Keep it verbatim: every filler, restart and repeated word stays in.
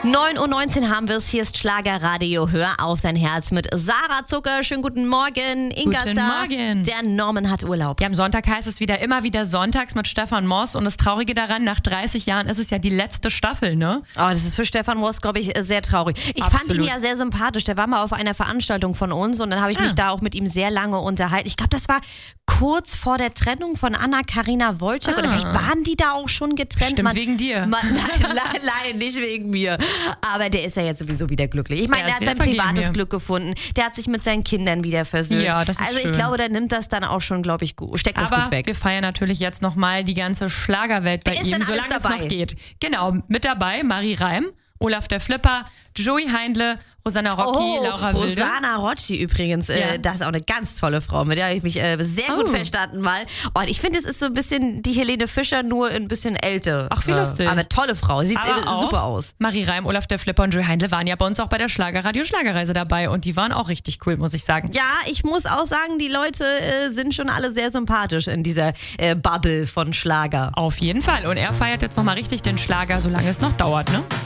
neun Uhr neunzehn haben wir es. Hier ist Schlagerradio. Hör auf dein Herz mit Sarah Zucker. Schönen guten Morgen. Inga Guten ist da. Morgen. Der Norman hat Urlaub. Ja, am Sonntag heißt es wieder immer wieder sonntags mit Stefan Moss. Und das Traurige daran, nach dreißig Jahren ist es ja die letzte Staffel, ne? Oh, das ist für Stefan Moss, glaube ich, sehr traurig. Ich Absolut. fand ihn ja sehr sympathisch. Der war mal auf einer Veranstaltung von uns und dann habe ich Ah. mich da auch mit ihm sehr lange unterhalten. Ich glaube, das war kurz vor der Trennung von Anna-Karina Wojcik. Ah. Oder vielleicht waren die da auch schon getrennt. Stimmt, Man, wegen dir. Man, nein, nein, nein, nicht wegen mir. Aber der ist ja jetzt sowieso wieder glücklich. Ich meine, Der er ist hat wieder sein vergeben, privates ja. Glück gefunden. Der hat sich mit seinen Kindern wieder versöhnt. Ja, das ist Also ich schön. glaube, der nimmt das dann auch schon, glaube ich, gut. Steckt das Aber gut weg. wir feiern natürlich jetzt nochmal die ganze Schlagerwelt bei Wer ist ihm, denn alles solange es dabei? noch geht. Genau, mit dabei Marie Reim, Olaf der Flipper, Joey Heindle, Rosanna Rocki, Oh, Laura Wilde. Rosanna Rocci übrigens, äh, Ja. das ist auch eine ganz tolle Frau, mit der habe ich mich äh, sehr gut Oh. verstanden mal. Und ich finde, es ist so ein bisschen die Helene Fischer, nur ein bisschen älter. Ach, wie lustig. Aber tolle Frau, sieht Aber äh, auch super aus. Marie Reim, Olaf der Flipper und Joey Heindle waren ja bei uns auch bei der Schlagerradio Schlagerreise dabei und die waren auch richtig cool, muss ich sagen. Ja, ich muss auch sagen, die Leute äh, sind schon alle sehr sympathisch in dieser äh, Bubble von Schlager. Auf jeden Fall. Und er feiert jetzt nochmal richtig den Schlager, solange es noch dauert, ne?